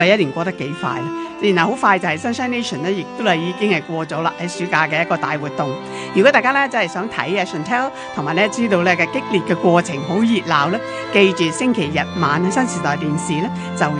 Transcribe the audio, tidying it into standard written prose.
一年過得幾快咧，然後好快就係 Sunshine Nation 咧，亦都係已經係過咗啦，喺暑假嘅一個大活動。如果大家咧真係想睇啊 Chantel 同埋咧知道咧嘅激烈嘅過程好熱鬧咧，記住星期日晚喺新時代電視咧就